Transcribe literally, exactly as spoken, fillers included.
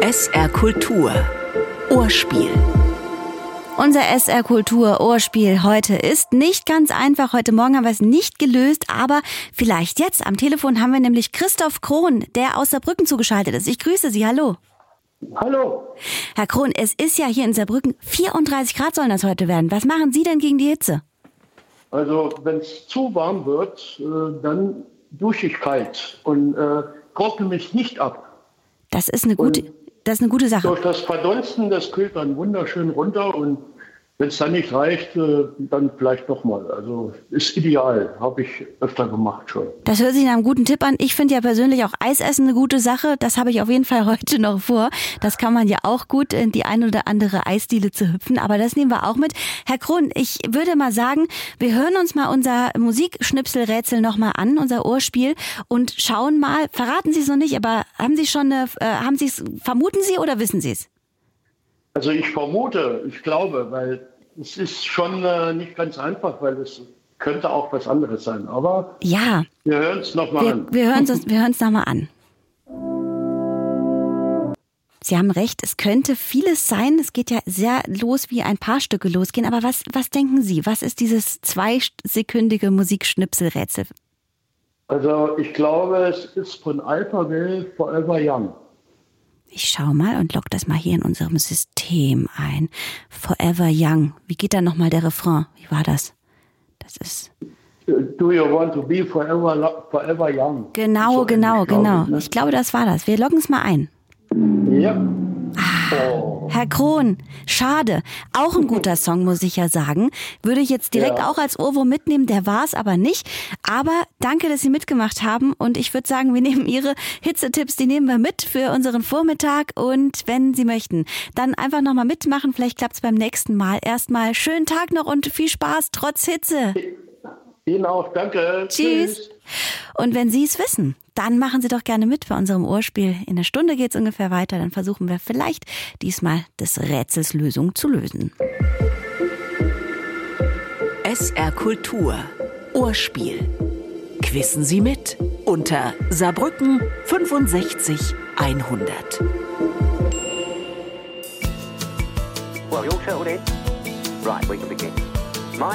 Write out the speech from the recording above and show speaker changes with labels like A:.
A: S R Kultur Ohrspiel.
B: Unser S R Kultur Ohrspiel heute ist nicht ganz einfach. Heute Morgen haben wir es nicht gelöst, aber vielleicht jetzt. Am Telefon haben wir nämlich Christoph Krohn, der aus Saarbrücken zugeschaltet ist. Ich grüße Sie, hallo.
C: Hallo.
B: Herr Krohn, es ist ja hier in Saarbrücken vierunddreißig Grad sollen das heute werden. Was machen Sie denn gegen die Hitze?
C: Also wenn es zu warm wird, äh, dann dusche ich kalt und äh, trockne mich nicht ab.
B: Das ist eine gute,
C: und
B: das ist eine gute Sache.
C: Durch das Verdunsten, das kühlt dann wunderschön runter und wenn es dann nicht reicht, äh, dann vielleicht nochmal. Also ist ideal, habe ich öfter gemacht schon.
B: Das hört sich nach einem guten Tipp an. Ich finde ja persönlich auch Eisessen eine gute Sache. Das habe ich auf jeden Fall heute noch vor. Das kann man ja auch gut in die ein oder andere Eisdiele zu hüpfen. Aber das nehmen wir auch mit. Herr Krohn, ich würde mal sagen, wir hören uns mal unser Musikschnipselrätsel nochmal an, unser Ohrspiel, und schauen mal, verraten Sie es noch nicht, aber haben Sie schon eine, äh, haben Sie es, vermuten Sie oder wissen Sie es?
C: Also ich vermute, ich glaube, weil es ist schon äh, nicht ganz einfach, weil es könnte auch was anderes sein. Aber
B: ja,
C: wir hören es nochmal an.
B: Wir hören es wir hören es nochmal an. Sie haben recht, es könnte vieles sein. Es geht ja sehr los, wie ein paar Stücke losgehen. Aber was, was denken Sie? Was ist dieses zweisekündige Musikschnipselrätsel?
C: Also ich glaube, es ist von Alphaville Forever Young.
B: Ich schau mal und log das mal hier in unserem System ein. Forever Young. Wie geht da nochmal der Refrain? Wie war das? Das ist...
C: Do you want to be forever, forever young?
B: Genau,
C: so
B: genau,
C: glaube
B: genau.
C: Ich, ne?
B: Ich glaube, das war das. Wir loggen es mal ein.
C: Ja.
B: Oh. Herr Krohn, schade. Auch ein guter Song, muss ich ja sagen. Würde ich jetzt direkt ja. auch als Ohrwurm mitnehmen, der war es aber nicht. Aber danke, dass Sie mitgemacht haben. Und ich würde sagen, wir nehmen Ihre Hitzetipps, die nehmen wir mit für unseren Vormittag. Und wenn Sie möchten, dann einfach nochmal mitmachen. Vielleicht klappt es beim nächsten Mal. Erstmal schönen Tag noch und viel Spaß trotz Hitze.
C: Ihnen auch, danke.
B: Tschüss. Tschüss. Und wenn Sie es wissen, dann machen Sie doch gerne mit bei unserem Ohrspiel. In einer Stunde geht es ungefähr weiter. Dann versuchen wir vielleicht diesmal des Rätsels Lösung zu lösen.
A: S R Kultur Ohrspiel. Quissen Sie mit unter Saarbrücken fünfundsechzig hundert.
D: Well, you all settled in? Right, we can begin.